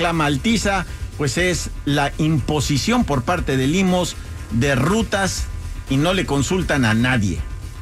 reclama Altiza, pues es la imposición por parte del IMSS de rutas y no le consultan a nadie.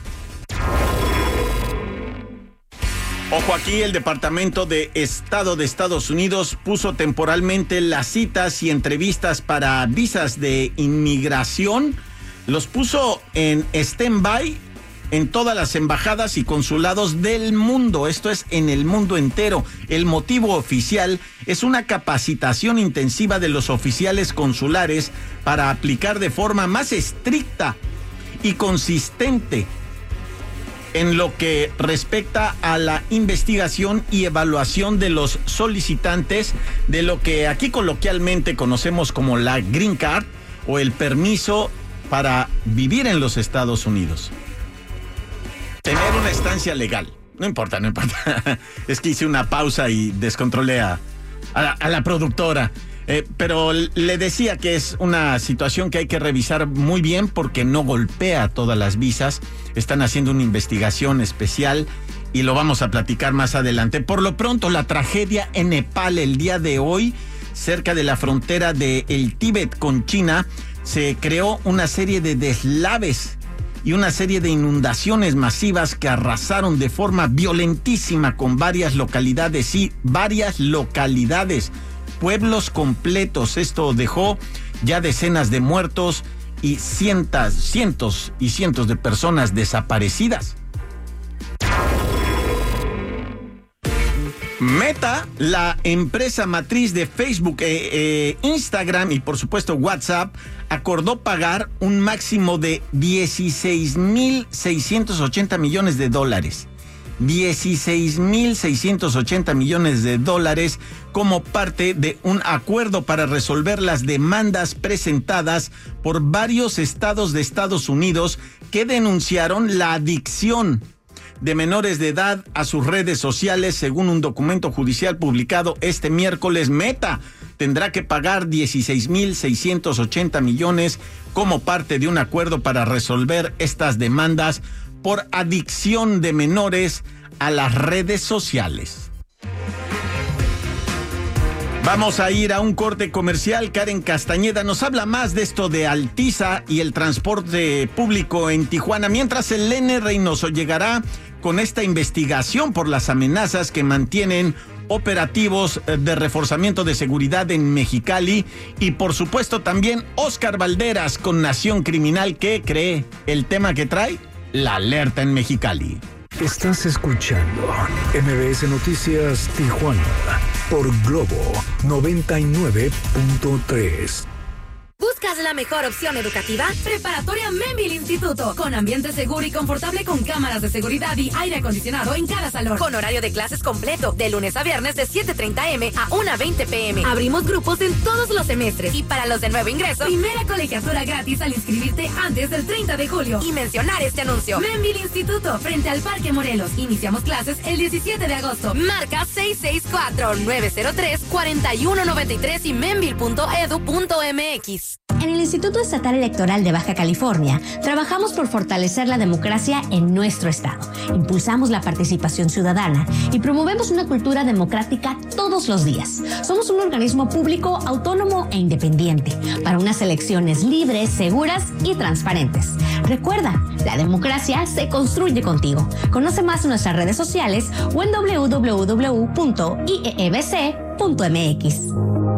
Ojo aquí, el Departamento de Estado de Estados Unidos puso temporalmente las citas y entrevistas para visas de inmigración, los puso en stand-by en todas las embajadas y consulados del mundo. Esto es en el mundo entero. El motivo oficial es una capacitación intensiva de los oficiales consulares para aplicar de forma más estricta y consistente en lo que respecta a la investigación y evaluación de los solicitantes de lo que aquí coloquialmente conocemos como la Green Card o el permiso para vivir en los Estados Unidos. Tener una estancia legal. No importa. Es que hice una pausa y descontrolé a la productora. Pero le decía que es una situación que hay que revisar muy bien porque no golpea todas las visas. Están haciendo una investigación especial y lo vamos a platicar más adelante. Por lo pronto, la tragedia en Nepal el día de hoy, cerca de la frontera del Tíbet con China, se creó una serie de deslaves y una serie de inundaciones masivas que arrasaron de forma violentísima con varias localidades, pueblos completos. Esto dejó ya decenas de muertos y cientos y cientos de personas desaparecidas. Meta, la empresa matriz de Facebook, Instagram y por supuesto WhatsApp, acordó pagar un máximo de $16,680 millones. 16,680 millones de dólares como parte de un acuerdo para resolver las demandas presentadas por varios estados de Estados Unidos que denunciaron la adicción de menores de edad a sus redes sociales. Según un documento judicial publicado este miércoles, Meta tendrá que pagar 16,680 millones como parte de un acuerdo para resolver estas demandas por adicción de menores a las redes sociales. Vamos a ir a un corte comercial. Karen Castañeda nos habla más de esto de Altiza y el transporte público en Tijuana, mientras Elene Reynoso llegará con esta investigación por las amenazas que mantienen operativos de reforzamiento de seguridad en Mexicali, y por supuesto también Oscar Valderas con Nación Criminal, que cree el tema que trae la alerta en Mexicali. Estás escuchando MBS Noticias Tijuana por Globo 99.3. ¿Buscas la mejor opción educativa? Preparatoria Membil Instituto, con ambiente seguro y confortable, con cámaras de seguridad y aire acondicionado en cada salón, con horario de clases completo, de lunes a viernes de 7:30 a.m. a 1:20 p.m. Abrimos grupos en todos los semestres, y para los de nuevo ingreso, primera colegiatura gratis al inscribirte antes del 30 de julio. Y mencionar este anuncio: Membil Instituto, frente al Parque Morelos. Iniciamos clases el 17 de agosto. Marca 664-903-4193 y membil.edu.mx. En el Instituto Estatal Electoral de Baja California, trabajamos por fortalecer la democracia en nuestro estado. Impulsamos la participación ciudadana y promovemos una cultura democrática todos los días. Somos un organismo público, autónomo e independiente para unas elecciones libres, seguras y transparentes. Recuerda, la democracia se construye contigo. Conoce más en nuestras redes sociales o en www.iebc.mx.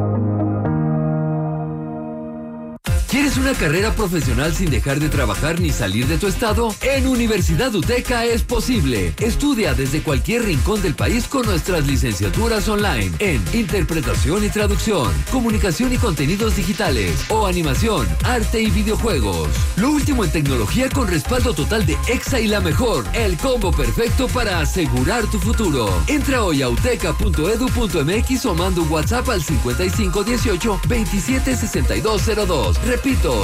¿Quieres una carrera profesional sin dejar de trabajar ni salir de tu estado? En Universidad UTECA es posible. Estudia desde cualquier rincón del país con nuestras licenciaturas online en Interpretación y Traducción, Comunicación y Contenidos Digitales o Animación, Arte y Videojuegos. Lo último en tecnología con respaldo total de EXA y la mejor. El combo perfecto para asegurar tu futuro. Entra hoy a uteca.edu.mx o manda un WhatsApp al 5518-276202. Repito,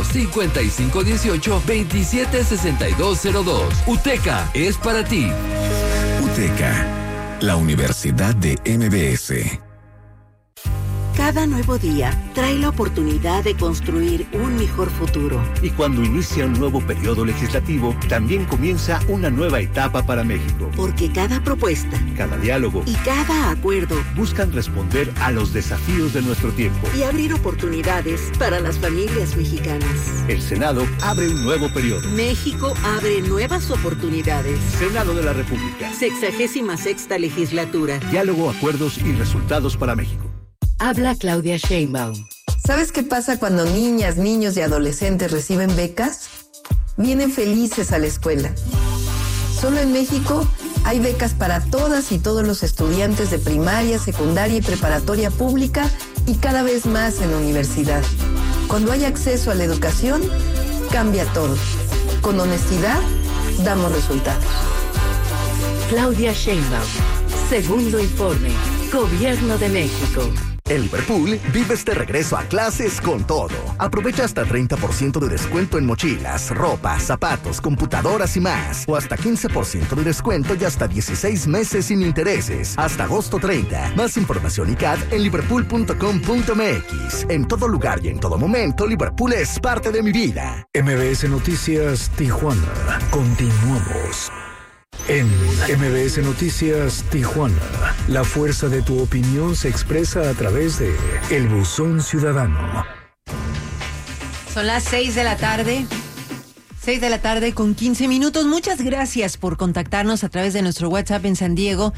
5518-276202. UTECA es para ti. UTECA, la Universidad de MBS. Cada nuevo día trae la oportunidad de construir un mejor futuro. Y cuando inicia un nuevo periodo legislativo, también comienza una nueva etapa para México. Porque cada propuesta, cada diálogo y cada acuerdo buscan responder a los desafíos de nuestro tiempo y abrir oportunidades para las familias mexicanas. El Senado abre un nuevo periodo. México abre nuevas oportunidades. Senado de la República. 66ª legislatura. Diálogo, acuerdos y resultados para México. Habla Claudia Sheinbaum. ¿Sabes qué pasa cuando niñas, niños y adolescentes reciben becas? Vienen felices a la escuela. Solo en México hay becas para todas y todos los estudiantes de primaria, secundaria y preparatoria pública y cada vez más en la universidad. Cuando hay acceso a la educación, cambia todo. Con honestidad, damos resultados. Claudia Sheinbaum. Segundo informe. Gobierno de México. En Liverpool, vives de regreso a clases con todo. Aprovecha hasta 30% de descuento en mochilas, ropa, zapatos, computadoras y más. O hasta 15% de descuento y hasta 16 meses sin intereses. Hasta agosto 30. Más información y CAD en liverpool.com.mx. En todo lugar y en todo momento, Liverpool es parte de mi vida. MBS Noticias Tijuana. Continuamos. En MBS Noticias Tijuana, la fuerza de tu opinión se expresa a través de El Buzón Ciudadano. Son las 6 de la tarde. 6 de la tarde con 15 minutos. Muchas gracias por contactarnos a través de nuestro WhatsApp en San Diego,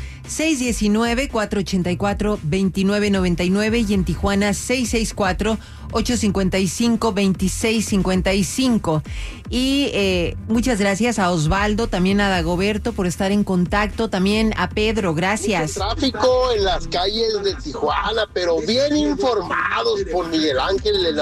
619-484-2999 y en Tijuana, 664-855-2655. Y muchas gracias a Osvaldo, también a Dagoberto por estar en contacto, también a Pedro, gracias. Mucho tráfico en las calles de Tijuana, pero bien informados por Miguel Ángel en la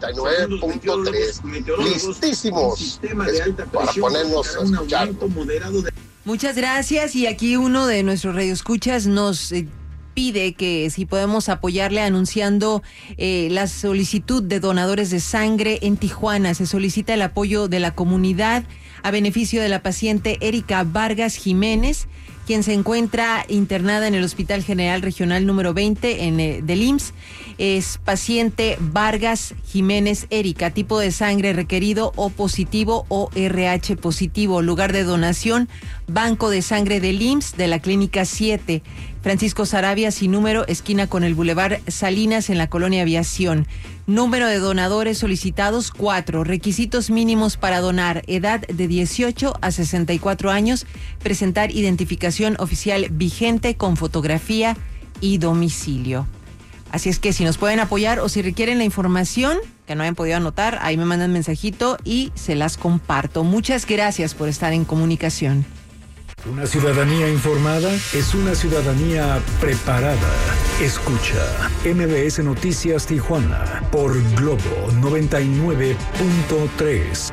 99.3. Listísimos para ponernos a escuchar. Muchas gracias, y aquí uno de nuestros radioescuchas nos pide que si podemos apoyarle anunciando la solicitud de donadores de sangre en Tijuana. Se solicita el apoyo de la comunidad a beneficio de la paciente Erika Vargas Jiménez, quien se encuentra internada en el Hospital General Regional número 20 del IMSS. Es paciente Vargas Jiménez Erika, tipo de sangre requerido O positivo o RH positivo. Lugar de donación, Banco de Sangre del IMSS de la Clínica 7. Francisco Sarabia, sin número, esquina con el Boulevard Salinas en la Colonia Aviación. Número de donadores solicitados 4. Requisitos mínimos para donar: edad de 18 a 64 años, presentar identificación oficial vigente con fotografía y domicilio. Así es que si nos pueden apoyar o si requieren la información que no hayan podido anotar, ahí me mandan mensajito y se las comparto. Muchas gracias por estar en comunicación. Una ciudadanía informada es una ciudadanía preparada. Escucha MBS Noticias Tijuana por Globo 99.3.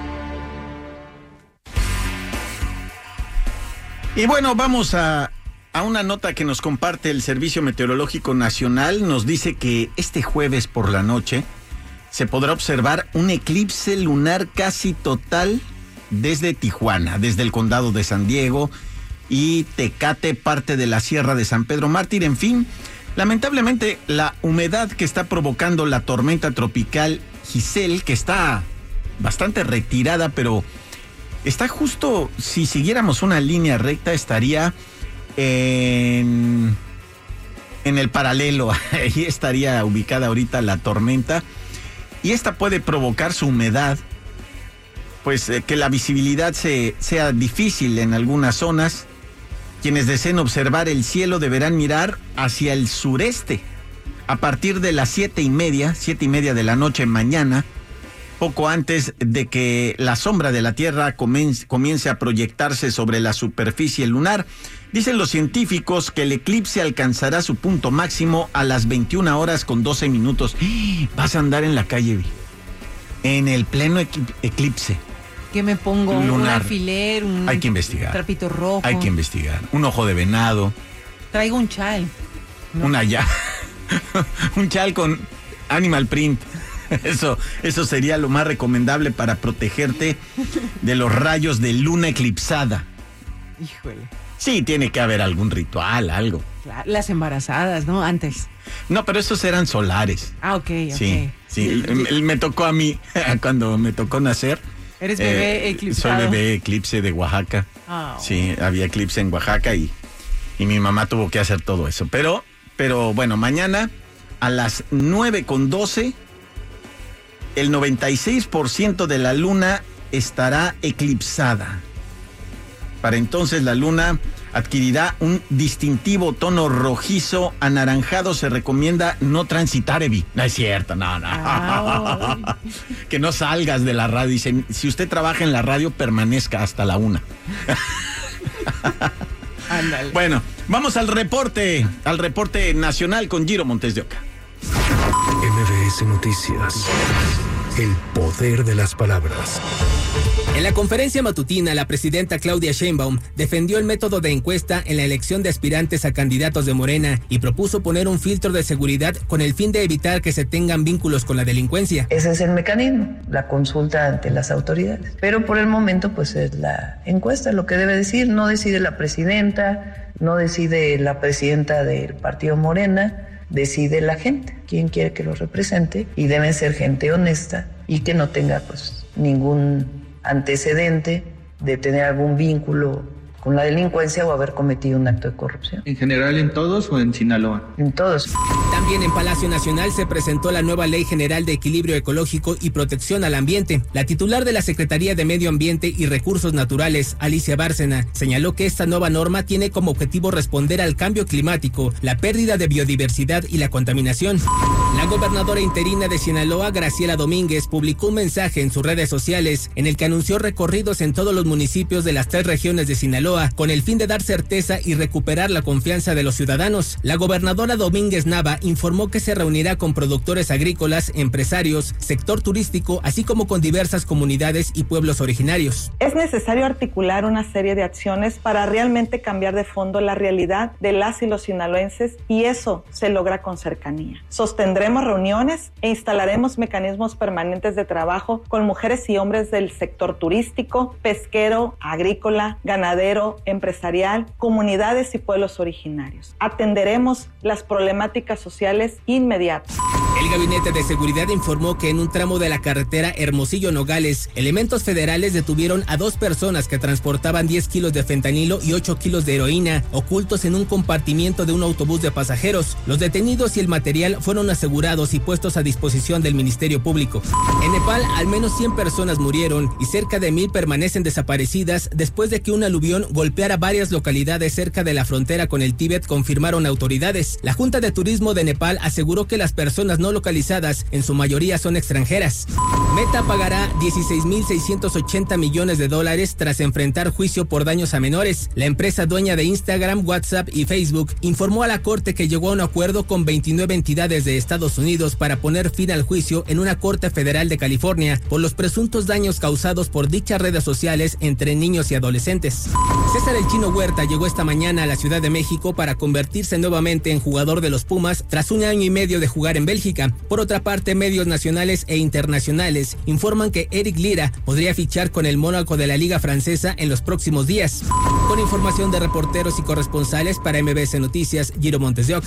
Y bueno, vamos a una nota que nos comparte el Servicio Meteorológico Nacional. Nos dice que este jueves por la noche se podrá observar un eclipse lunar casi total desde Tijuana, desde el condado de San Diego y Tecate, parte de la Sierra de San Pedro Mártir. En fin, lamentablemente la humedad que está provocando la tormenta tropical Giselle, que está bastante retirada, pero está justo, si siguiéramos una línea recta, estaría en el paralelo. Ahí estaría ubicada ahorita la tormenta, y esta puede provocar su humedad, pues que la visibilidad sea difícil en algunas zonas. Quienes deseen observar el cielo deberán mirar hacia el sureste a partir de las 7:30 de la noche mañana, poco antes de que la sombra de la Tierra comience a proyectarse sobre la superficie lunar. Dicen los científicos que el eclipse alcanzará su punto máximo a las 21:12. Vas a andar en la calle, en el pleno eclipse. ¿Qué me pongo? Lunar. Un alfiler, hay que investigar. Trapito rojo. Hay que investigar. Un ojo de venado. Traigo un chal. ¿No? Un chal con animal print. Eso sería lo más recomendable para protegerte de los rayos de luna eclipsada. Híjole. Sí, tiene que haber algún ritual, algo. Las embarazadas, ¿no? Antes. No, pero esos eran solares. Ah, ok. Sí. Me tocó a mí cuando me tocó nacer. ¿Eres bebé eclipsado? Soy bebé eclipse de Oaxaca. Oh. Sí, había eclipse en Oaxaca y mi mamá tuvo que hacer todo eso. Pero bueno, mañana a las 9:12, el 96% de la luna estará eclipsada. Para entonces la luna adquirirá un distintivo tono rojizo anaranjado. Se recomienda no transitar, Evi. No es cierto, no. Que no salgas de la radio. Dicen, si usted trabaja en la radio, permanezca hasta la 1. Bueno, vamos al reporte nacional con Giro Montes de Oca. MBS Noticias. El poder de las palabras. En la conferencia matutina, la presidenta Claudia Sheinbaum defendió el método de encuesta en la elección de aspirantes a candidatos de Morena y propuso poner un filtro de seguridad con el fin de evitar que se tengan vínculos con la delincuencia. Ese es el mecanismo, la consulta ante las autoridades. Pero por el momento, pues es la encuesta lo que debe decir. No decide la presidenta, no decide la presidenta del partido Morena, decide la gente, quién quiere que lo represente, y deben ser gente honesta y que no tenga pues ningún antecedente de tener algún vínculo con la delincuencia o haber cometido un acto de corrupción. ¿En general en todos o en Sinaloa? En todos. También en Palacio Nacional se presentó la nueva Ley General de Equilibrio Ecológico y Protección al Ambiente. La titular de la Secretaría de Medio Ambiente y Recursos Naturales, Alicia Bárcena, señaló que esta nueva norma tiene como objetivo responder al cambio climático, la pérdida de biodiversidad y la contaminación. La gobernadora interina de Sinaloa, Graciela Domínguez, publicó un mensaje en sus redes sociales en el que anunció recorridos en todos los municipios de las 3 regiones de Sinaloa con el fin de dar certeza y recuperar la confianza de los ciudadanos. La gobernadora Domínguez Nava informó que se reunirá con productores agrícolas, empresarios, sector turístico, así como con diversas comunidades y pueblos originarios. Es necesario articular una serie de acciones para realmente cambiar de fondo la realidad de las y los sinaloenses, y eso se logra con cercanía. Sostendremos reuniones e instalaremos mecanismos permanentes de trabajo con mujeres y hombres del sector turístico, pesquero, agrícola, ganadero, empresarial, comunidades y pueblos originarios. Atenderemos las problemáticas sociales inmediatas. El Gabinete de Seguridad informó que en un tramo de la carretera Hermosillo-Nogales, elementos federales detuvieron a 2 personas que transportaban 10 kilos de fentanilo y 8 kilos de heroína ocultos en un compartimiento de un autobús de pasajeros. Los detenidos y el material fueron asegurados y puestos a disposición del Ministerio Público. En Nepal, al menos 100 personas murieron y cerca de 1,000 permanecen desaparecidas después de que un aluvión golpeara varias localidades cerca de la frontera con el Tíbet, confirmaron autoridades. La Junta de Turismo de Nepal aseguró que las personas no localizadas en su mayoría son extranjeras. Meta pagará $16,680 millones tras enfrentar juicio por daños a menores. La empresa dueña de Instagram, WhatsApp y Facebook informó a la corte que llegó a un acuerdo con 29 entidades de Estados Unidos para poner fin al juicio en una corte federal de California por los presuntos daños causados por dichas redes sociales entre niños y adolescentes. César El Chino Huerta llegó esta mañana a la Ciudad de México para convertirse nuevamente en jugador de los Pumas tras 1 año y medio de jugar en Bélgica. Por otra parte, medios nacionales e internacionales informan que Eric Lira podría fichar con el Mónaco de la Liga Francesa en los próximos días. Con información de reporteros y corresponsales para MBS Noticias, Giro Montes de Oca.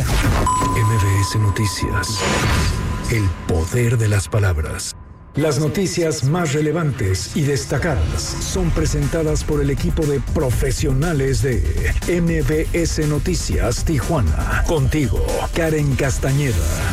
MBS Noticias. El poder de las palabras. Las noticias más relevantes y destacadas son presentadas por el equipo de profesionales de MBS Noticias Tijuana. Contigo, Karen Castañeda.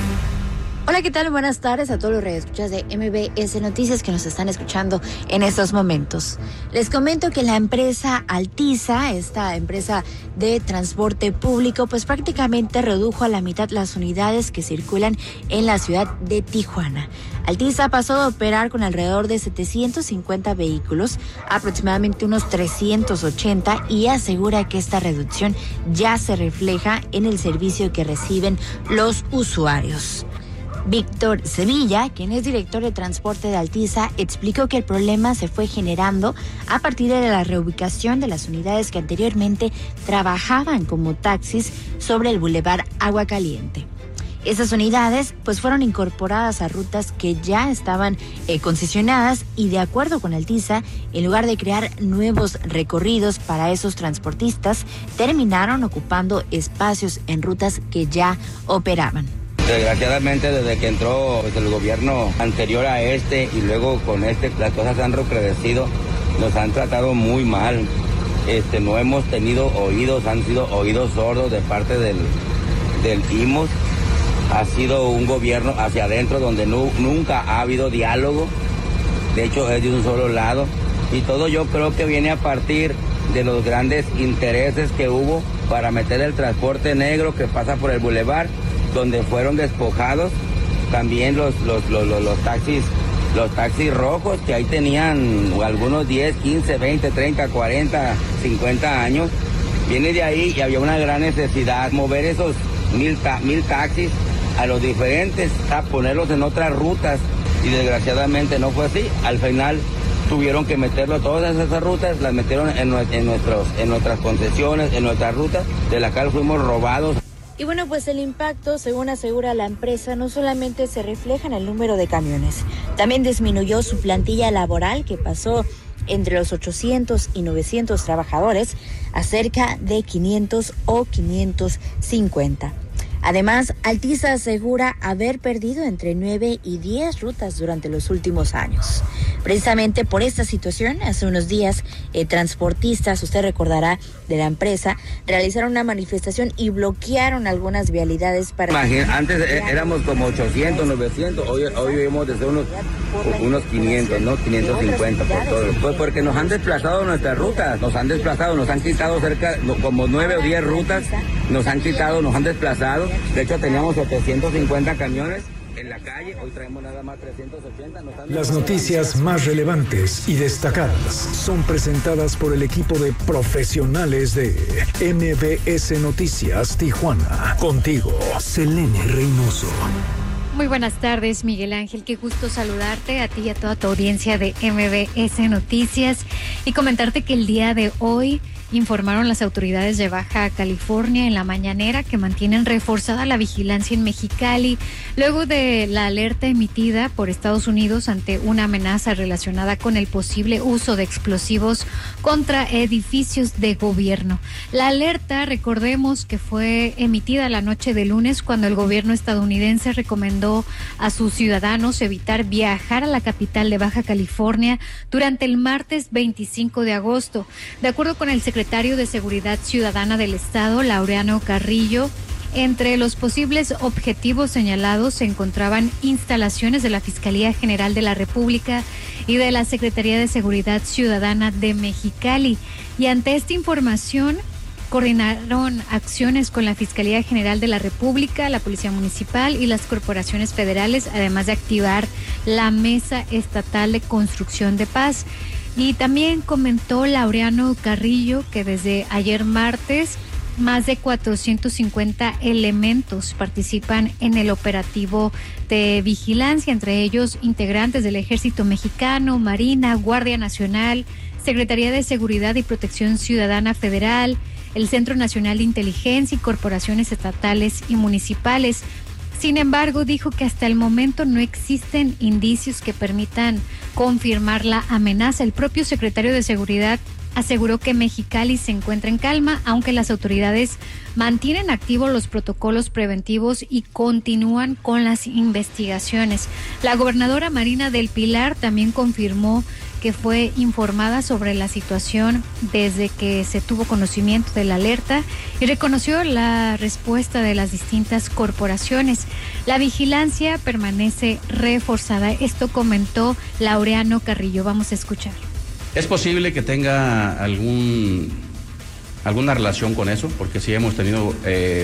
Hola, ¿qué tal? Buenas tardes a todos los radioescuchas de MBS Noticias que nos están escuchando en estos momentos. Les comento que la empresa Altiza, esta empresa de transporte público, pues prácticamente redujo a la mitad las unidades que circulan en la ciudad de Tijuana. Altiza pasó de operar con alrededor de 750 vehículos, aproximadamente unos 380, y asegura que esta reducción ya se refleja en el servicio que reciben los usuarios. Víctor Sevilla, quien es director de transporte de Altiza, explicó que el problema se fue generando a partir de la reubicación de las unidades que anteriormente trabajaban como taxis sobre el Boulevard Agua Caliente. Esas unidades pues fueron incorporadas a rutas que ya estaban concesionadas y de acuerdo con Altiza, en lugar de crear nuevos recorridos para esos transportistas, terminaron ocupando espacios en rutas que ya operaban. Desgraciadamente desde que entró el gobierno anterior a este y luego con este las cosas han recrudecido, nos han tratado muy mal. No hemos tenido oídos, han sido oídos sordos de parte del IMOS. Ha sido un gobierno hacia adentro donde nunca ha habido diálogo, de hecho es de un solo lado, y todo yo creo que viene a partir de los grandes intereses que hubo para meter el transporte negro que pasa por el bulevar, donde fueron despojados también los taxis rojos, que ahí tenían algunos 10, 15, 20, 30, 40, 50 años. Viene de ahí y había una gran necesidad mover esos 1000 taxis a los diferentes, a ponerlos en otras rutas, y desgraciadamente no fue así. Al final tuvieron que meterlo, todas esas rutas las metieron en nuestras concesiones, en nuestras rutas, de la cual fuimos robados. Y bueno, pues el impacto, según asegura la empresa, no solamente se refleja en el número de camiones, también disminuyó su plantilla laboral, que pasó entre los 800 y 900 trabajadores a cerca de 500 o 550. Además, Altiza asegura haber perdido entre 9 y 10 rutas durante los últimos años. Precisamente por esta situación, hace unos días, transportistas, usted recordará, de la empresa, realizaron una manifestación y bloquearon algunas vialidades para... Antes éramos como 800, 900, hoy vemos desde unos 500, ¿no? 550 por todo. Pues porque nos han desplazado nuestras rutas, nos han quitado cerca, como 9 o 10 rutas, nos han desplazado. De hecho, teníamos 750 camiones en la calle, hoy traemos nada más 380. Las noticias más relevantes y destacadas son presentadas por el equipo de profesionales de MBS Noticias Tijuana. Contigo, Selene Reynoso. Muy buenas tardes, Miguel Ángel. Qué gusto saludarte a ti y a toda tu audiencia de MBS Noticias y comentarte que el día de hoy informaron las autoridades de Baja California en la mañanera que mantienen reforzada la vigilancia en Mexicali luego de la alerta emitida por Estados Unidos ante una amenaza relacionada con el posible uso de explosivos contra edificios de gobierno. La alerta, recordemos que fue emitida la noche de lunes cuando el gobierno estadounidense recomendó a sus ciudadanos evitar viajar a la capital de Baja California durante el martes 25 de agosto. De acuerdo con el secretario de Seguridad Ciudadana del Estado, Laureano Carrillo, entre los posibles objetivos señalados se encontraban instalaciones de la Fiscalía General de la República y de la Secretaría de Seguridad Ciudadana de Mexicali. Y ante esta información, coordinaron acciones con la Fiscalía General de la República, la Policía Municipal y las corporaciones federales, además de activar la Mesa Estatal de Construcción de Paz. Y también comentó Laureano Carrillo que desde ayer martes más de 450 elementos participan en el operativo de vigilancia, entre ellos integrantes del Ejército Mexicano, Marina, Guardia Nacional, Secretaría de Seguridad y Protección Ciudadana Federal, el Centro Nacional de Inteligencia y corporaciones estatales y municipales. Sin embargo, dijo que hasta el momento no existen indicios que permitan confirmar la amenaza. El propio secretario de Seguridad aseguró que Mexicali se encuentra en calma, aunque las autoridades mantienen activos los protocolos preventivos y continúan con las investigaciones. La gobernadora Marina del Pilar también confirmó que fue informada sobre la situación desde que se tuvo conocimiento de la alerta y reconoció la respuesta de las distintas corporaciones. La vigilancia permanece reforzada. Esto comentó Laureano Carrillo. Vamos a escuchar. Es posible que tenga alguna relación con eso, porque sí hemos tenido,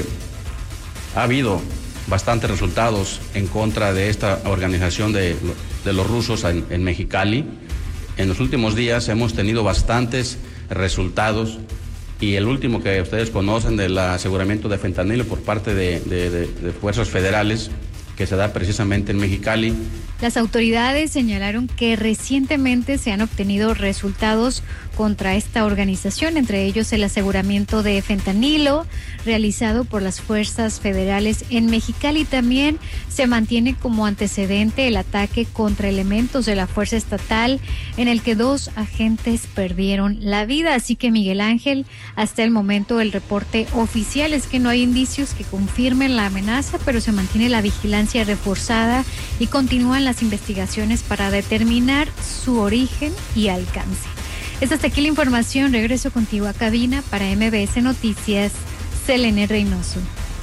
ha habido bastantes resultados en contra de esta organización de los rusos en Mexicali. En los últimos días hemos tenido bastantes resultados y el último que ustedes conocen del aseguramiento de fentanilo por parte de fuerzas federales que se da precisamente en Mexicali. Las autoridades señalaron que recientemente se han obtenido resultados contra esta organización, entre ellos el aseguramiento de fentanilo realizado por las fuerzas federales en Mexicali. También se mantiene como antecedente el ataque contra elementos de la fuerza estatal en el que 2 agentes perdieron la vida. Así que, Miguel Ángel, hasta el momento el reporte oficial es que no hay indicios que confirmen la amenaza, pero se mantiene la vigilancia reforzada y continúan las investigaciones para determinar su origen y alcance. Es hasta aquí la información. Regreso contigo a cabina para MBS Noticias, Selene Reynoso.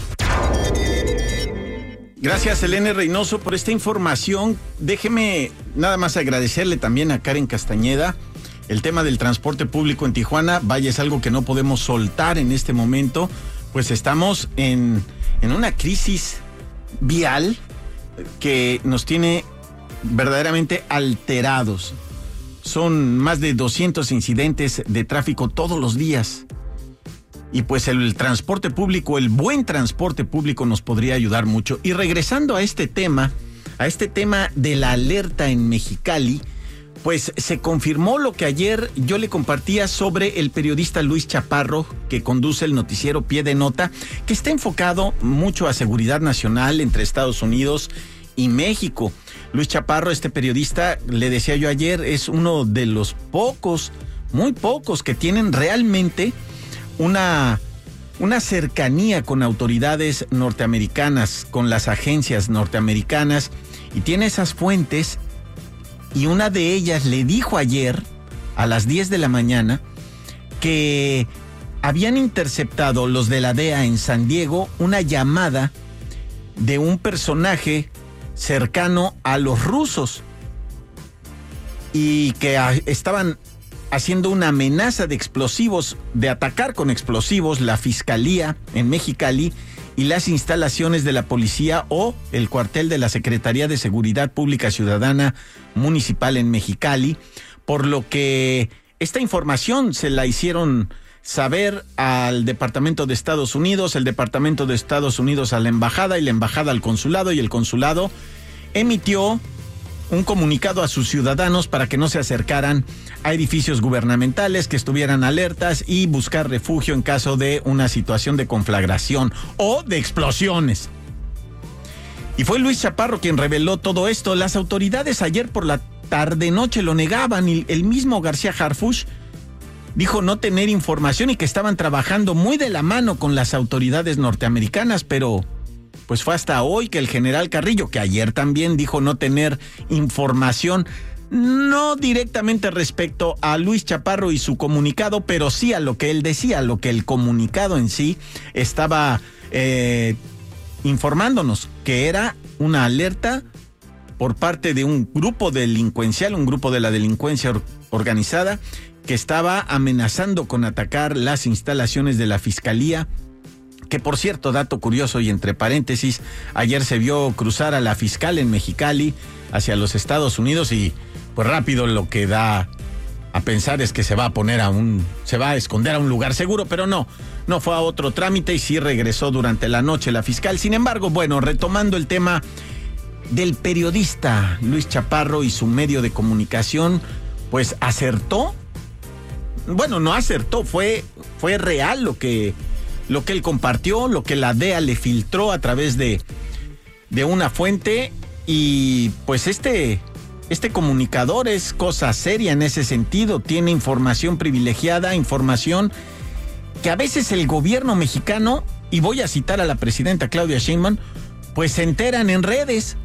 Gracias, Selene Reynoso, por esta información. Déjeme nada más agradecerle también a Karen Castañeda. El tema del transporte público en Tijuana, vaya, es algo que no podemos soltar en este momento, pues estamos en una crisis vial que nos tiene verdaderamente alterados. Son más de 200 incidentes de tráfico todos los días. Y pues el transporte público, el buen transporte público nos podría ayudar mucho. Y regresando a este tema de la alerta en Mexicali, pues se confirmó lo que ayer yo le compartía sobre el periodista Luis Chaparro, que conduce el noticiero Pie de Nota, que está enfocado mucho a seguridad nacional entre Estados Unidos y México. Luis Chaparro, este periodista, le decía yo ayer, es uno de los pocos, muy pocos, que tienen realmente una cercanía con autoridades norteamericanas, con las agencias norteamericanas, y tiene esas fuentes, y una de ellas le dijo ayer a las 10 de la mañana que habían interceptado los de la DEA en San Diego una llamada de un personaje cercano a los rusos y que estaban haciendo una amenaza de explosivos, de atacar con explosivos la fiscalía en Mexicali y las instalaciones de la policía o el cuartel de la Secretaría de Seguridad Pública Ciudadana Municipal en Mexicali, por lo que esta información se la hicieron saber al Departamento de Estados Unidos, el Departamento de Estados Unidos a la embajada y la embajada al consulado, y el consulado emitió un comunicado a sus ciudadanos para que no se acercaran a edificios gubernamentales, que estuvieran alertas y buscar refugio en caso de una situación de conflagración o de explosiones. Y fue Luis Chaparro quien reveló todo esto. Las autoridades ayer por la tarde-noche lo negaban y el mismo García Harfuch dijo no tener información y que estaban trabajando muy de la mano con las autoridades norteamericanas, pero pues fue hasta hoy que el general Carrillo, que ayer también dijo no tener información, no directamente respecto a Luis Chaparro y su comunicado, pero sí a lo que él decía, lo que el comunicado en sí estaba informándonos, que era una alerta por parte de un grupo delincuencial, un grupo de la delincuencia organizada, que estaba amenazando con atacar las instalaciones de la Fiscalía, que por cierto, dato curioso y entre paréntesis, ayer se vio cruzar a la fiscal en Mexicali hacia los Estados Unidos y pues rápido lo que da a pensar es que se va a esconder a un lugar seguro, pero no fue a otro trámite y sí regresó durante la noche la fiscal. Sin embargo, bueno, retomando el tema del periodista Luis Chaparro y su medio de comunicación, pues acertó. Bueno, no acertó, fue real lo que él compartió, lo que la DEA le filtró a través de una fuente, y pues este comunicador es cosa seria en ese sentido, tiene información privilegiada, información que a veces el gobierno mexicano, y voy a citar a la presidenta Claudia Sheinbaum, pues se enteran en redes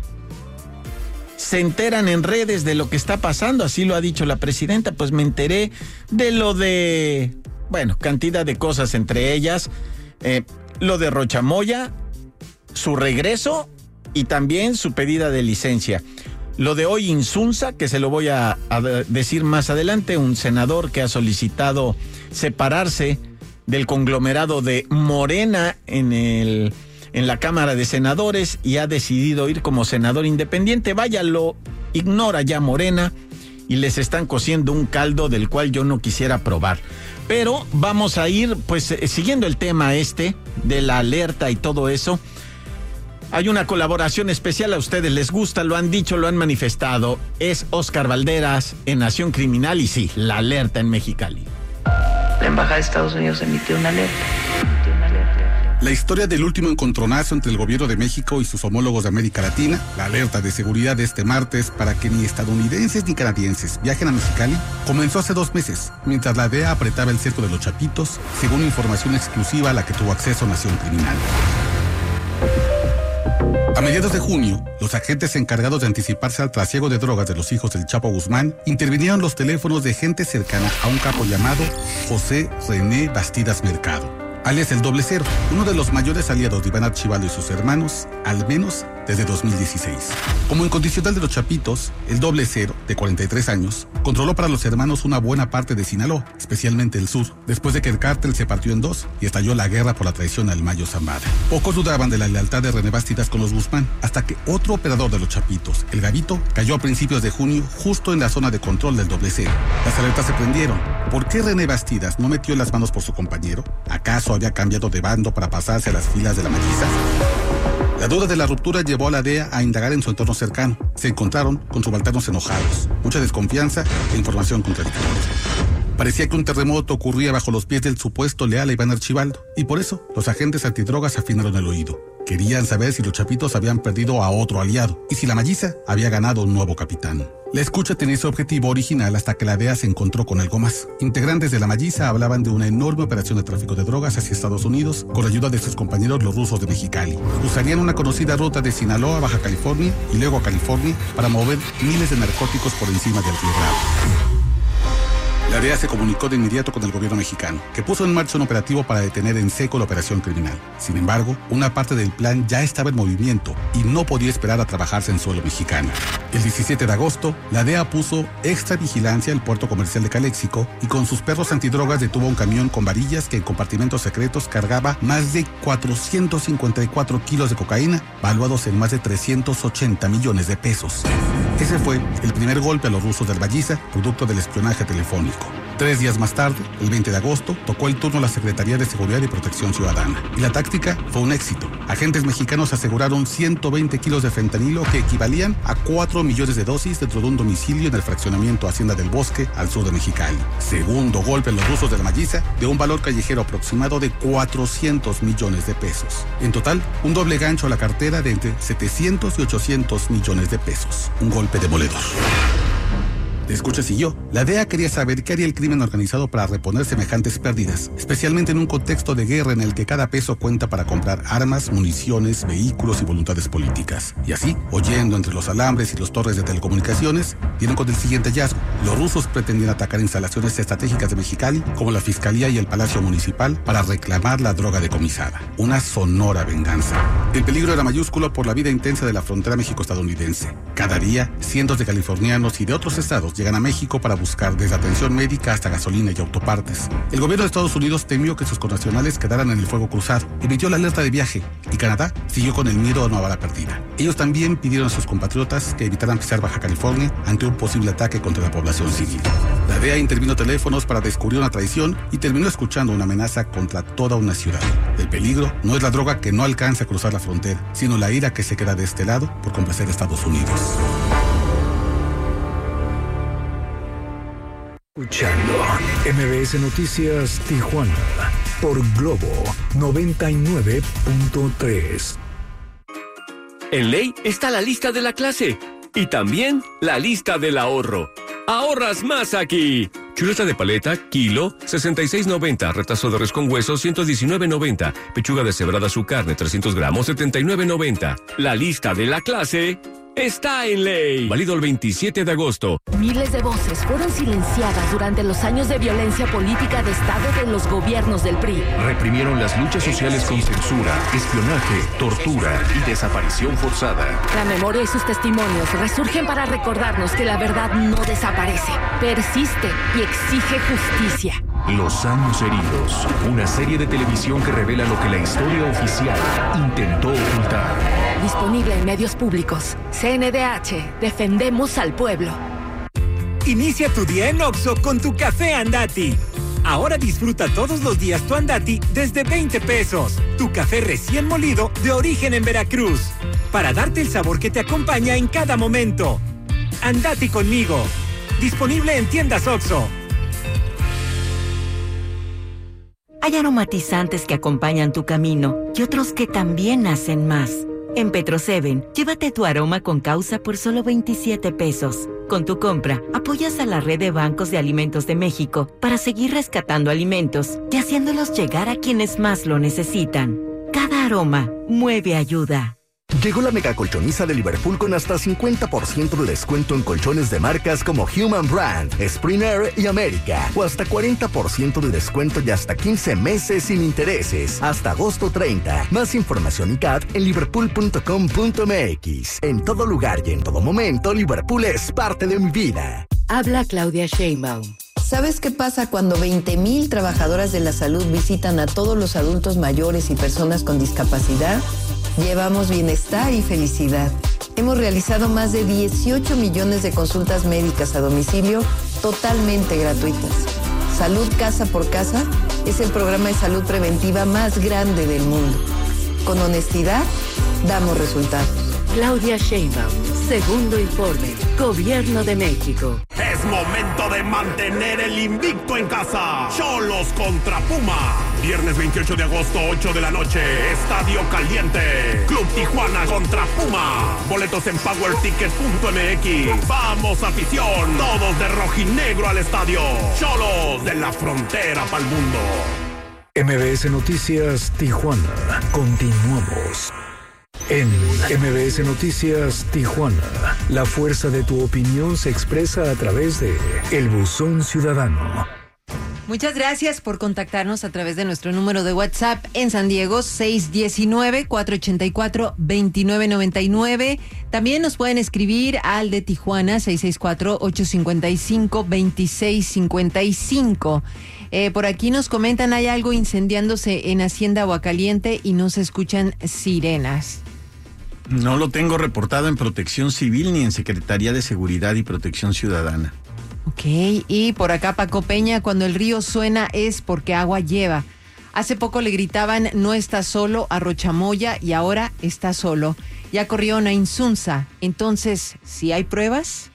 de lo que está pasando, así lo ha dicho la presidenta, pues me enteré de cantidad de cosas, entre ellas lo de Rochamoya, su regreso y también su pedida de licencia. Lo de hoy Insunza, que se lo voy a decir más adelante, un senador que ha solicitado separarse del conglomerado de Morena en la Cámara de Senadores y ha decidido ir como senador independiente. Vaya, lo ignora ya Morena y les están cociendo un caldo del cual yo no quisiera probar. Pero vamos a ir, pues, siguiendo el tema de la alerta y todo eso. Hay una colaboración especial, a ustedes les gusta, lo han dicho, lo han manifestado. Es Oscar Valderas en Nación Criminal y sí, la alerta en Mexicali. La Embajada de Estados Unidos emitió una alerta. La historia del último encontronazo entre el gobierno de México y sus homólogos de América Latina, la alerta de seguridad de este martes para que ni estadounidenses ni canadienses viajen a Mexicali, comenzó hace 2 meses, mientras la DEA apretaba el cerco de los Chapitos, según información exclusiva a la que tuvo acceso Nación Criminal. A mediados de junio, los agentes encargados de anticiparse al trasiego de drogas de los hijos del Chapo Guzmán intervinieron los teléfonos de gente cercana a un capo llamado José René Bastidas Mercado, alias el Doble Cero, uno de los mayores aliados de Iván Archibaldo y sus hermanos, al menos desde 2016. Como incondicional de los Chapitos, el Doble Cero, de 43 años, controló para los hermanos una buena parte de Sinaloa, especialmente el sur, después de que el cártel se partió en 2 y estalló la guerra por la traición al Mayo Zambada. Pocos dudaban de la lealtad de René Bastidas con los Guzmán, hasta que otro operador de los Chapitos, el Gavito, cayó a principios de junio justo en la zona de control del Doble Cero. Las alertas se prendieron. ¿Por qué René Bastidas no metió las manos por su compañero? ¿Acaso había cambiado de bando para pasarse a las filas de la Malliza? La duda de la ruptura llevó a la DEA a indagar en su entorno cercano. Se encontraron con subalternos enojados, mucha desconfianza e información contradictoria. Parecía que un terremoto ocurría bajo los pies del supuesto leal a Iván Archibaldo, y por eso los agentes antidrogas afinaron el oído. Querían saber si los Chapitos habían perdido a otro aliado y si la Malliza había ganado un nuevo capitán. La escucha tenía ese objetivo original hasta que la DEA se encontró con algo más. Integrantes de la Malliza hablaban de una enorme operación de tráfico de drogas hacia Estados Unidos con la ayuda de sus compañeros los rusos de Mexicali. Usarían una conocida ruta de Sinaloa a Baja California y luego a California para mover miles de narcóticos por encima del Río Bravo. La DEA se comunicó de inmediato con el gobierno mexicano, que puso en marcha un operativo para detener en seco la operación criminal. Sin embargo, una parte del plan ya estaba en movimiento y no podía esperar a trabajarse en suelo mexicano. El 17 de agosto, la DEA puso extra vigilancia al puerto comercial de Caléxico y con sus perros antidrogas detuvo un camión con varillas que en compartimentos secretos cargaba más de 454 kilos de cocaína, valuados en más de 380 millones de pesos. Ese fue el primer golpe a los rusos del Malliza, producto del espionaje telefónico. 3 días más tarde, el 20 de agosto, tocó el turno a la Secretaría de Seguridad y Protección Ciudadana. Y la táctica fue un éxito. Agentes mexicanos aseguraron 120 kilos de fentanilo que equivalían a 4 millones de dosis dentro de un domicilio en el fraccionamiento Hacienda del Bosque, al sur de Mexicali. Segundo golpe a los rusos de la Malliza, de un valor callejero aproximado de 400 millones de pesos. En total, un doble gancho a la cartera de entre 700 y 800 millones de pesos. Un golpe demoledor. Te escuchas y yo. La DEA quería saber qué haría el crimen organizado para reponer semejantes pérdidas, especialmente en un contexto de guerra en el que cada peso cuenta para comprar armas, municiones, vehículos y voluntades políticas. Y así, oyendo entre los alambres y los torres de telecomunicaciones, dieron con el siguiente hallazgo. Los rusos pretendían atacar instalaciones estratégicas de Mexicali, como la Fiscalía y el Palacio Municipal, para reclamar la droga decomisada. Una sonora venganza. El peligro era mayúsculo por la vida intensa de la frontera México-estadounidense. Cada día, cientos de californianos y de otros estados llegan a México para buscar desde atención médica hasta gasolina y autopartes. El gobierno de Estados Unidos temió que sus connacionales quedaran en el fuego cruzado, emitió la alerta de viaje, y Canadá siguió con el miedo a una bala perdida. Ellos también pidieron a sus compatriotas que evitaran pisar Baja California ante un posible ataque contra la población civil. La DEA intervino teléfonos para descubrir una traición y terminó escuchando una amenaza contra toda una ciudad. El peligro no es la droga que no alcanza a cruzar la frontera, sino la ira que se queda de este lado por complacer a Estados Unidos. Escuchando MBS Noticias Tijuana por Globo 99.3. En ley está la lista de la clase y también la lista del ahorro. ¡Ahorras más aquí! Chuleta de paleta, kilo, 66.90. Retazo de res con hueso, 119.90. Pechuga deshebrada su carne, 300 gramos, 79.90. La lista de la clase está en ley. Válido el 27 de agosto. Miles de voces fueron silenciadas durante los años de violencia política de Estado de los gobiernos del PRI. Reprimieron las luchas sociales con censura, espionaje, tortura y desaparición forzada. La memoria y sus testimonios resurgen para recordarnos que la verdad no desaparece, persiste y exige justicia. Los años heridos, una serie de televisión que revela lo que la historia oficial intentó ocultar. Disponible en medios públicos. CNDH, defendemos al pueblo. Inicia tu día en Oxxo con tu café Andati. Ahora disfruta todos los días tu Andati desde 20 pesos. Tu café recién molido de origen en Veracruz. para darte el sabor que te acompaña en cada momento. Andati conmigo. Disponible en tiendas OXXO. Hay aromatizantes que acompañan tu camino y otros que también hacen más. En Petro 7, llévate tu aroma con causa por solo 27 pesos. Con tu compra, apoyas a la red de bancos de alimentos de México para seguir rescatando alimentos y haciéndolos llegar a quienes más lo necesitan. Cada aroma mueve ayuda. Llegó la mega colchoniza de Liverpool con hasta 50% de descuento en colchones de marcas como Human Brand, Springer y América. O hasta 40% de descuento y hasta 15 meses sin intereses. Hasta agosto 30. Más información y CAT en liverpool.com.mx. En todo lugar y en todo momento, Liverpool es parte de mi vida. Habla Claudia Sheinbaum. ¿Sabes qué pasa cuando 20,000 trabajadoras de la salud visitan a todos los adultos mayores y personas con discapacidad? Llevamos bienestar y felicidad. Hemos realizado más de 18 millones de consultas médicas a domicilio totalmente gratuitas. Salud Casa por Casa es el programa de salud preventiva más grande del mundo. Con honestidad, damos resultados. Claudia Sheinbaum, segundo informe, Gobierno de México. Es momento de mantener el invicto en casa. Xolos contra Puma. Viernes 28 de agosto, 8 de la noche. Estadio Caliente. Club Tijuana contra Puma. Boletos en powerticket.mx. Vamos, afición. Todos de rojinegro al estadio. Xolos de la frontera pa'l mundo. MBS Noticias Tijuana. Continuamos. En MBS Noticias Tijuana, la fuerza de tu opinión se expresa a través de El Buzón Ciudadano. Muchas gracias por contactarnos a través de nuestro número de WhatsApp en San Diego, 619-484-2999. También nos pueden escribir al de Tijuana, 664-855-2655. Por aquí nos comentan, hay algo incendiándose en Hacienda Aguacaliente y no se escuchan sirenas. No lo tengo reportado en Protección Civil ni en Secretaría de Seguridad y Protección Ciudadana. Ok, y por acá Paco Peña, cuando el río suena es porque agua lleva. Hace poco le gritaban no está solo a Rochamoya y ahora está solo. Ya corrió a Insunza. Entonces, ¿sí hay pruebas?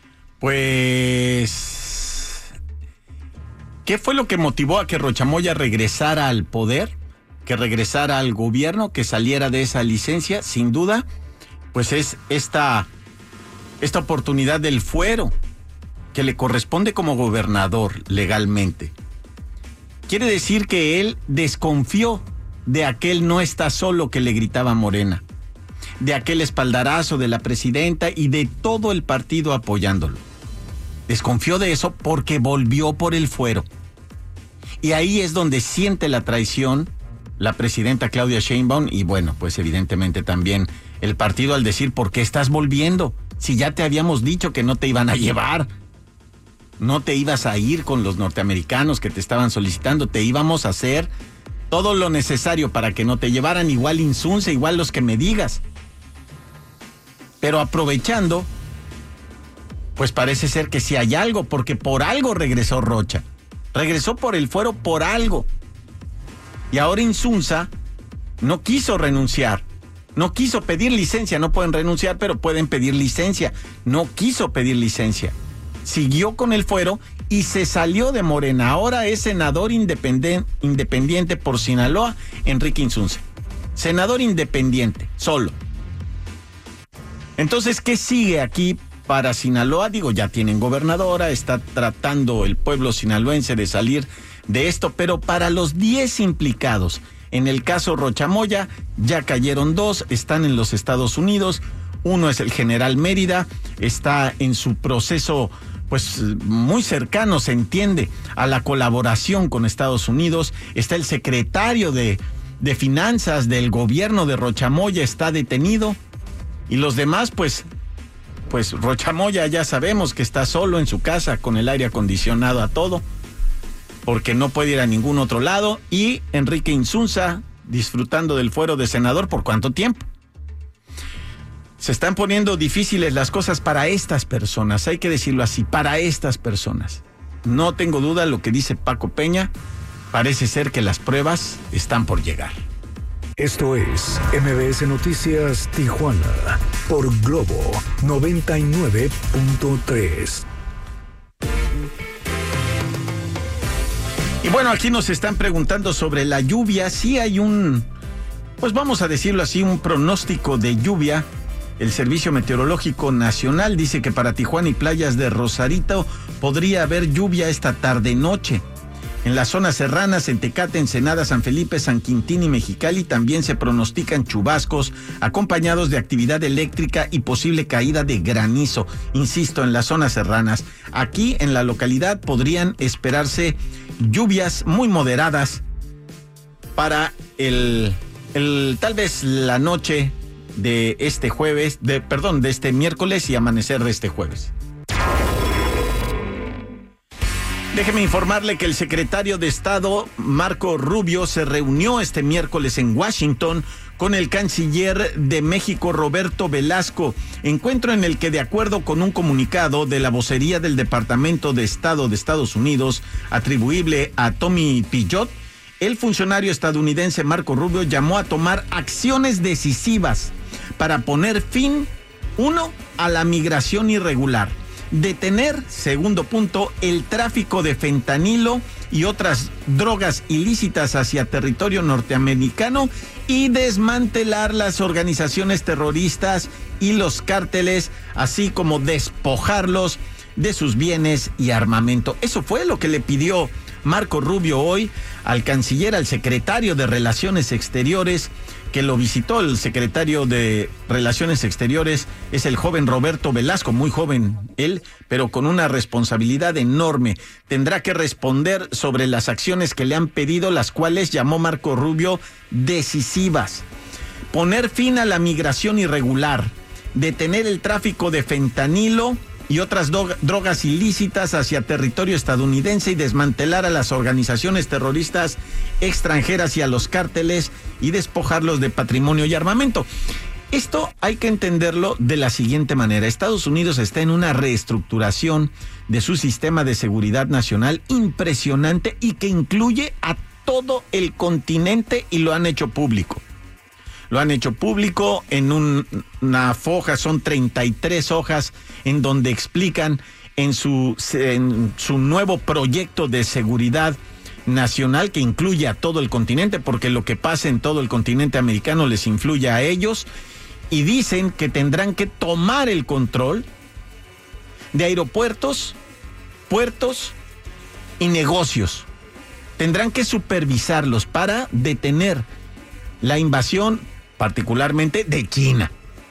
Pues, ¿qué fue lo que motivó a que Rochamoya regresara al poder? Que regresara al gobierno, que saliera de esa licencia, sin duda, pues es esta oportunidad del fuero que le corresponde como gobernador legalmente. Quiere decir que él desconfió de aquel no está solo que le gritaba Morena, de aquel espaldarazo de la presidenta y de todo el partido apoyándolo. Desconfió de eso porque volvió por el fuero. Y ahí es donde siente la traición la presidenta Claudia Sheinbaum y bueno, pues evidentemente también el partido al decir ¿por qué estás volviendo? Si ya te habíamos dicho que no te iban a llevar, no te ibas a ir con los norteamericanos que te estaban solicitando, te íbamos a hacer todo lo necesario para que no te llevaran, igual Insunza, igual los que me digas. Pero aprovechando, pues parece ser que sí hay algo, porque por algo regresó Rocha, regresó por el fuero por algo. Y ahora Insunza no quiso renunciar, no quiso pedir licencia, no pueden renunciar, pero pueden pedir licencia. No quiso pedir licencia. Siguió con el fuero y se salió de Morena. Ahora es senador independiente por Sinaloa, Enrique Insunza. Senador independiente, solo. Entonces, ¿qué sigue aquí para Sinaloa? Digo, ya tienen gobernadora, está tratando el pueblo sinaloense de salir de esto, pero para los 10 implicados en el caso Rochamoya, ya cayeron 2, están en los Estados Unidos. Uno es el general Mérida, está en su proceso pues muy cercano, se entiende, a la colaboración con Estados Unidos. Está el secretario de Finanzas del gobierno de Rochamoya, está detenido. Y los demás, pues Rochamoya ya sabemos que está solo en su casa con el aire acondicionado a todo, porque no puede ir a ningún otro lado, y Enrique Insunza disfrutando del fuero de senador. ¿Por cuánto tiempo? Se están poniendo difíciles las cosas para estas personas, hay que decirlo así, para estas personas. No tengo duda lo que dice Paco Peña, parece ser que las pruebas están por llegar. Esto es MBS Noticias Tijuana por Globo 99.3. Y bueno, aquí nos están preguntando sobre la lluvia. Sí hay pues vamos a decirlo así, un pronóstico de lluvia. El Servicio Meteorológico Nacional dice que para Tijuana y playas de Rosarito podría haber lluvia esta tarde-noche. En las zonas serranas, en Tecate, Ensenada, San Felipe, San Quintín y Mexicali también se pronostican chubascos acompañados de actividad eléctrica y posible caída de granizo. Insisto, en las zonas serranas. Aquí en la localidad podrían esperarse lluvias muy moderadas para tal vez la noche de este de este miércoles y amanecer de este jueves. Déjeme informarle que el secretario de Estado, Marco Rubio, se reunió este miércoles en Washington con el canciller de México, Roberto Velasco, encuentro en el que, de acuerdo con un comunicado de la vocería del Departamento de Estado de Estados Unidos, atribuible a Tommy Pillot, el funcionario estadounidense Marco Rubio llamó a tomar acciones decisivas para poner fin, 1, a la migración irregular, detener, segundo punto, el tráfico de fentanilo y otras drogas ilícitas hacia territorio norteamericano y desmantelar las organizaciones terroristas y los cárteles, así como despojarlos de sus bienes y armamento. Eso fue lo que le pidió Marco Rubio hoy al canciller, al secretario de Relaciones Exteriores, que lo visitó. El secretario de Relaciones Exteriores es el joven Roberto Velasco, muy joven él, pero con una responsabilidad enorme. Tendrá que responder sobre las acciones que le han pedido, las cuales llamó Marco Rubio decisivas. Poner fin a la migración irregular, detener el tráfico de fentanilo y otras drogas ilícitas hacia territorio estadounidense y desmantelar a las organizaciones terroristas extranjeras y a los cárteles y despojarlos de patrimonio y armamento. Esto hay que entenderlo de la siguiente manera. Estados Unidos está en una reestructuración de su sistema de seguridad nacional impresionante y que incluye a todo el continente y lo han hecho público. Lo han hecho público en una hoja, son 33 hojas en donde explican en su nuevo proyecto de seguridad nacional que incluye a todo el continente, porque lo que pasa en todo el continente americano les influye a ellos, y dicen que tendrán que tomar el control de aeropuertos, puertos y negocios. Tendrán que supervisarlos para detener la invasión, particularmente de China.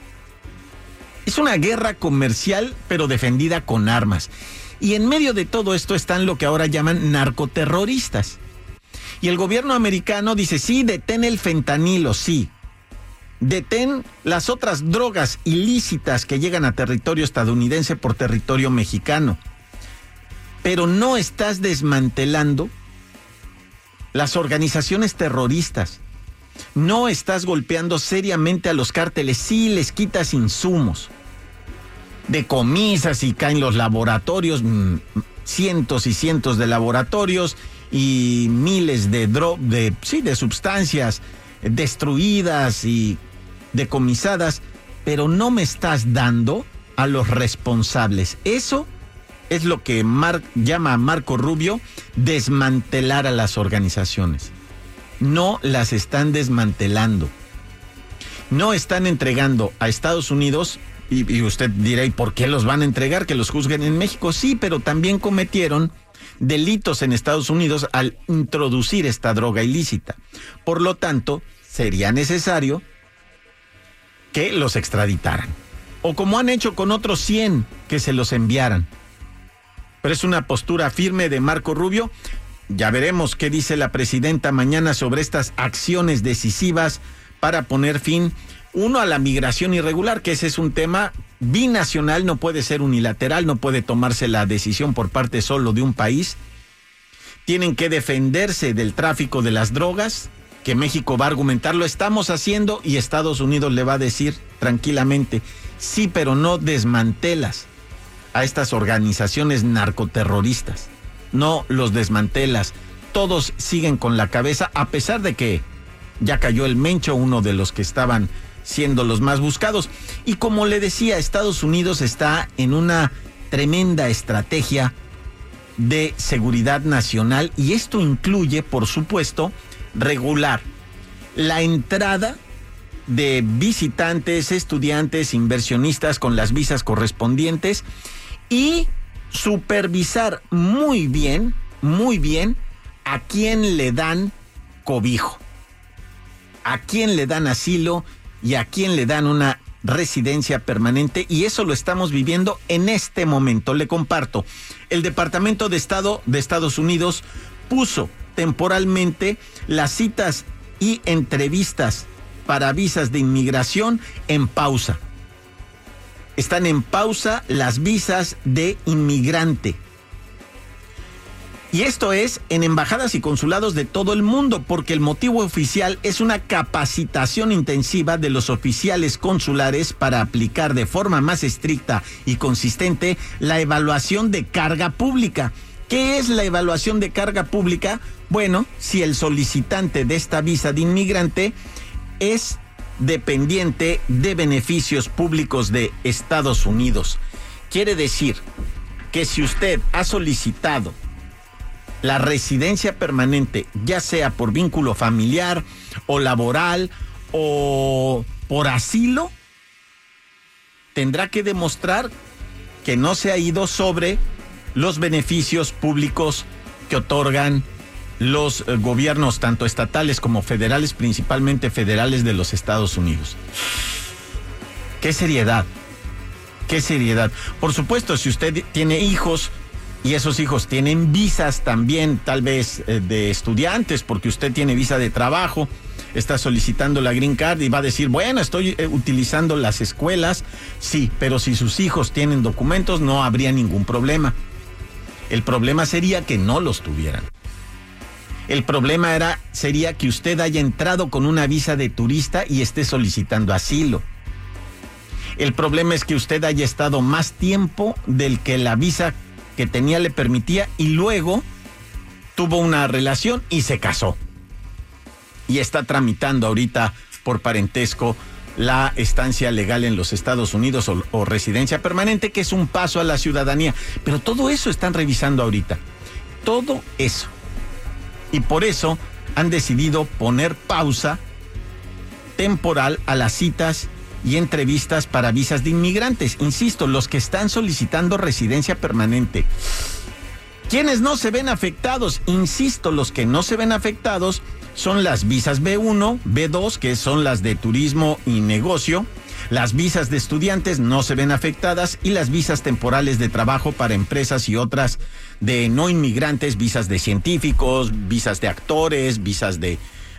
Es una guerra comercial, pero defendida con armas. Y en medio de todo esto están lo que ahora llaman narcoterroristas. Y el gobierno americano dice, sí, detén el fentanilo, sí. Detén las otras drogas ilícitas que llegan a territorio estadounidense por territorio mexicano. Pero no estás desmantelando las organizaciones terroristas. No estás golpeando seriamente a los cárteles, sí les quitas insumos, decomisas y caen los laboratorios, cientos y cientos de laboratorios y miles de sustancias destruidas y decomisadas, pero no me estás dando a los responsables. Eso es lo que llama Marco Rubio desmantelar a las organizaciones. No las están desmantelando. No están entregando a Estados Unidos, y usted dirá, ¿y por qué los van a entregar? Que los juzguen en México. Sí, pero también cometieron delitos en Estados Unidos al introducir esta droga ilícita. Por lo tanto, sería necesario que los extraditaran. O como han hecho con otros 100, que se los enviaran. Pero es una postura firme de Marco Rubio. Ya veremos qué dice la presidenta mañana sobre estas acciones decisivas para poner fin, 1, a la migración irregular, que ese es un tema binacional, no puede ser unilateral, no puede tomarse la decisión por parte solo de un país. Tienen que defenderse del tráfico de las drogas, que México va a argumentar, lo estamos haciendo, y Estados Unidos le va a decir tranquilamente, sí, pero no desmantelas a estas organizaciones narcoterroristas. No los desmantelas, todos siguen con la cabeza, a pesar de que ya cayó el Mencho, uno de los que estaban siendo los más buscados. Y como le decía, Estados Unidos está en una tremenda estrategia de seguridad nacional y esto incluye, por supuesto, regular la entrada de visitantes, estudiantes, inversionistas con las visas correspondientes y supervisar muy bien a quién le dan cobijo, a quién le dan asilo y a quién le dan una residencia permanente, y eso lo estamos viviendo en este momento. Le comparto, el Departamento de Estado de Estados Unidos puso temporalmente las citas y entrevistas para visas de inmigración en pausa. Están en pausa las visas de inmigrante. Y esto es en embajadas y consulados de todo el mundo, porque el motivo oficial es una capacitación intensiva de los oficiales consulares para aplicar de forma más estricta y consistente la evaluación de carga pública. ¿Qué es la evaluación de carga pública? Bueno, si el solicitante de esta visa de inmigrante es dependiente de beneficios públicos de Estados Unidos. Quiere decir que si usted ha solicitado la residencia permanente, ya sea por vínculo familiar o laboral o por asilo, tendrá que demostrar que no se ha ido sobre los beneficios públicos que otorgan los gobiernos, tanto estatales como federales, principalmente federales de los Estados Unidos. ¡Qué seriedad! ¡Qué seriedad! Por supuesto, si usted tiene hijos y esos hijos tienen visas también, tal vez de estudiantes, porque usted tiene visa de trabajo, está solicitando la Green Card y va a decir, bueno, estoy utilizando las escuelas, sí, pero si sus hijos tienen documentos no habría ningún problema. El problema sería que no los tuvieran. El problema sería que usted haya entrado con una visa de turista y esté solicitando asilo. El problema es que usted haya estado más tiempo del que la visa que tenía le permitía y luego tuvo una relación y se casó. Y está tramitando ahorita por parentesco la estancia legal en los Estados Unidos o residencia permanente, que es un paso a la ciudadanía. Pero todo eso están revisando ahorita. Todo eso. Y por eso han decidido poner pausa temporal a las citas y entrevistas para visas de inmigrantes. Insisto, los que están solicitando residencia permanente. ¿Quiénes no se ven afectados? Insisto, los que no se ven afectados son las visas B1, B2, que son las de turismo y negocio. Las visas de estudiantes no se ven afectadas y las visas temporales de trabajo para empresas y otras de no inmigrantes, visas de científicos, visas de actores, visas de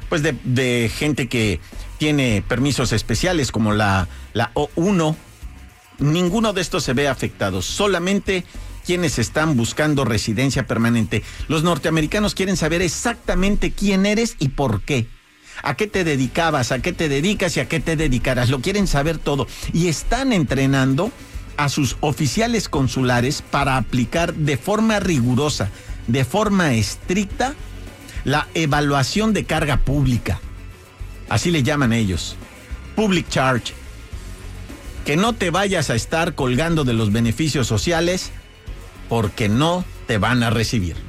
gente que tiene permisos especiales como la O1. Ninguno de estos se ve afectado, solamente quienes están buscando residencia permanente. Los norteamericanos quieren saber exactamente quién eres y por qué. ¿A qué te dedicabas? ¿A qué te dedicas y a qué te dedicarás? Lo quieren saber todo. Y están entrenando a sus oficiales consulares para aplicar de forma rigurosa, de forma estricta, la evaluación de carga pública. Así le llaman ellos. Public charge. Que no te vayas a estar colgando de los beneficios sociales porque no te van a recibir.